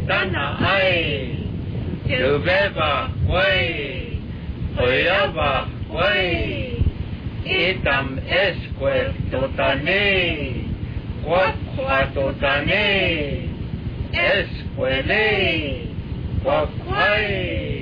tana ai tu beba quay oyaba quay itam esquer totani quaqua totani esquele quaqay